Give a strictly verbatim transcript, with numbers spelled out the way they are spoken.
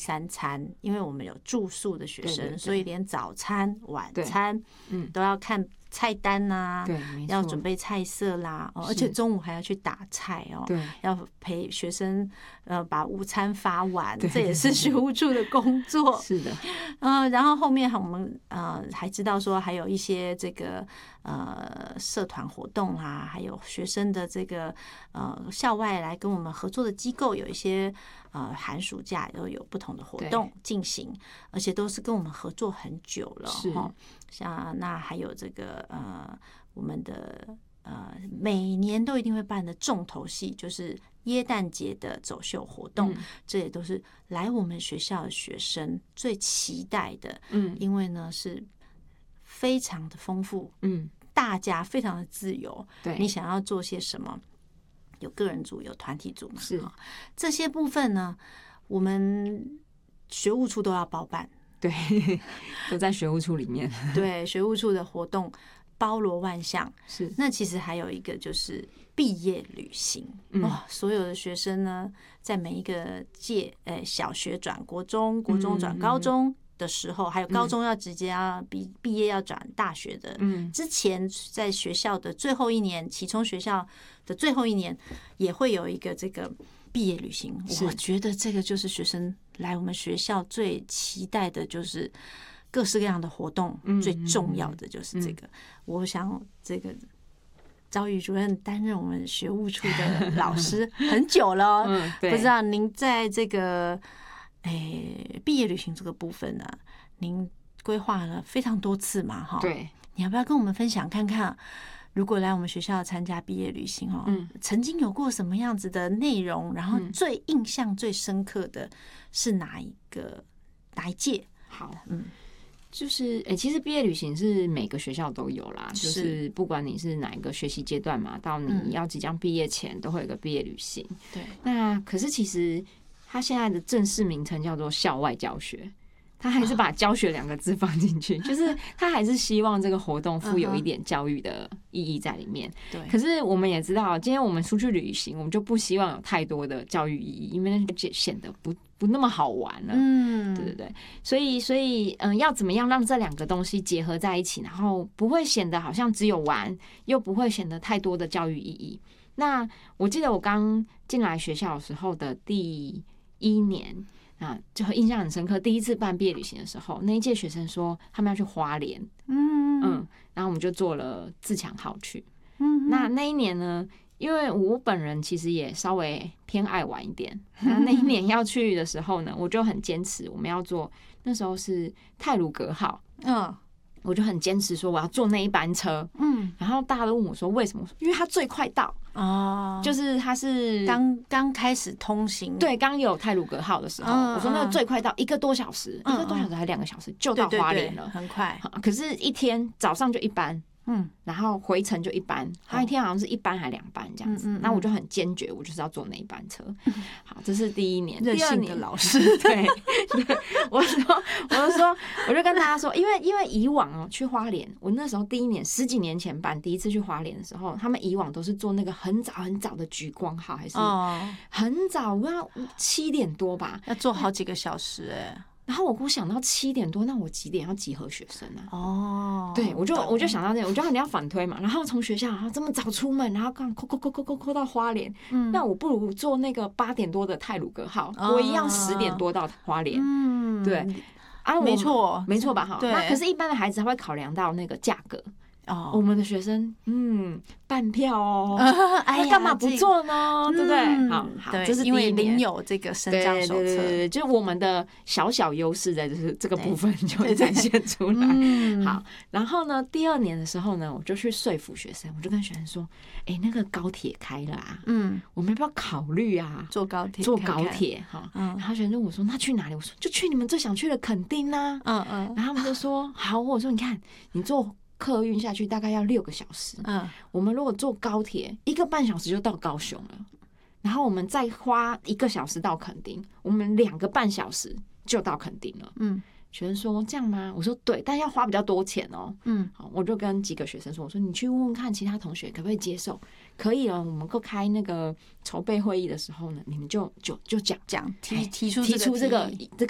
三餐，因为我们有住宿的学生， 对对对， 所以连早餐、晚餐都要看菜单啊， 对， 要准备菜色啦，哦，而且中午还要去打菜哦， 对， 要陪学生呃把午餐发完，这也是学务处的工作。 是的， 呃，然后后面我们呃还知道说还有一些这个呃社团活动啊，还有学生的这个呃校外来跟我们合作的机构有一些呃寒暑假都有不同的活动进行，而且都是跟我们合作很久了哈。像那还有这个呃我们的呃每年都一定会办的重头戏就是耶诞节的走秀活动，嗯，这也都是来我们学校的学生最期待的，嗯，因为呢是非常的丰富，嗯，大家非常的自由，对，你想要做些什么，有个人组有团体组嘛，是这些部分呢，我们学务处都要包办。 对，都在学务处里面。 对，学务处的活动包罗万象。是，那其实还有一个就是毕业旅行。嗯，哦，所有的学生呢，在每一个届，呃，小学转国中，国中转高中的时候，嗯，还有高中要直接要毕毕业要转大学的，嗯，之前在学校的最后一年，启聪学校的最后一年，也会有一个这个毕业旅行。我觉得这个就是学生来我们学校最期待的，就是各式各样的活动，最重要的就是这个。我想这个赵宇主任担任我们学务处的老师很久了，嗯，不知道您在这个诶毕业旅行这个部分呢，您规划了非常多次嘛，哈，对，你要不要跟我们分享看看？如果来我们学校参加毕业旅行哦，嗯，曾经有过什么样子的内容？然后最印象最深刻的是哪一个哪一届？好，嗯， 就是诶、欸，其实毕业旅行是每个学校都有啦，就是不管你是哪一个学习阶段嘛，到你要即将毕业前都会有个毕业旅行。对，那可是其实它现在的正式名称叫做校外教学。他还是把教学两个字放进去，就是他还是希望这个活动富有一点教育的意义在里面。对，可是我们也知道，今天我们出去旅行，我们就不希望有太多的教育意义，因为那就显得不不那么好玩了。嗯，对对对，所以所以嗯，要怎么样让这两个东西结合在一起，然后不会显得好像只有玩，又不会显得太多的教育意义。那我记得我刚进来学校的时候的第一年。啊，就印象很深刻。第一次办毕业旅行的时候，那一届学生说他们要去花莲，嗯嗯，然后我们就坐了自强号去。嗯，那那一年呢，因为我本人其实也稍微偏爱玩一点，那那一年要去的时候呢，我就很坚持我们要坐，那时候是太鲁阁号，嗯。我就很坚持说我要坐那一班车，嗯，然后大家都问我说为什么？因为它最快到哦，就是它是刚刚开始通行， 对，刚有太鲁阁号的时候，嗯、我说那个最快到一个多小时，嗯、一个多小时还两个小时就到花莲了， 对对对，很快。 可是，一天早上就一班。嗯，然后回程就一班，他一天好像是一班还两班这样子。那、嗯嗯、我就很坚决，我就是要坐那一班车。好，这是第一年， 任性的老师。 对，对，我说，我就说，我就跟大家说，因为因为以往哦去花莲，我那时候第一年十几年前办第一次去花莲的时候，他们以往都是坐那个很早很早的莒光号，还是很早，我要七点多吧， 要坐好几个小时哎、欸。 然后我想到七点多，那我几点要集合学生啊？哦，对，我就我就想到这样，我就你要反推嘛。然后从学校，然后这么早出门，然后刚扣扣扣扣扣扣到花莲，嗯，那我不如坐那个八点多的太鲁阁号，哦、我一样十点多到花莲。嗯，对，啊， 没错， 没错吧？哈，那可是一般的孩子他会考量到那个价格。哦，我们的学生，嗯，半票哦，哎，干嘛不做呢？对不对？好好，这是因为您有这个身障手册， 对对对，就是我们的小小优势在就是这个部分就会展现出来。好，然后呢，第二年的时候呢，我就去说服学生，我就跟学生说，哎，那个高铁开了啊，嗯，我们要不要考虑啊？ 坐高铁， 坐高铁哈。然后学生问我说，那去哪里？我说就去你们最想去的垦丁啊。嗯嗯，然后他们就说好，我说你看你坐客运下去大概要六个小时，嗯，我们如果坐高铁一个半小时就到高雄了，然后我们再花一个小时到垦丁，我们两个半小时就到垦丁了，嗯。学生说这样吗？我说对，但要花比较多钱哦。嗯，好，我就跟几个学生说，我说你去问问看其他同学可不可以接受，可以了，我们够开那个筹备会议的时候呢，你们就就就讲讲提提出提出这个这个